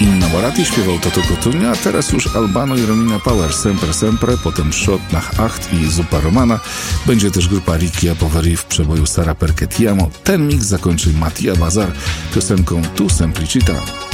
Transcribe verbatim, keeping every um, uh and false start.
Inna Moratti śpiewał Toto Cutugno, a teraz już Albano i Romina Power, Sempre Sempre, potem Shot nach Acht i Zupa Romana. Będzie też grupa Ricky a Poveri w przeboju Sara Perché Ti Amo. Ten mix zakończy Mattia Bazar piosenką Tu Semplicità.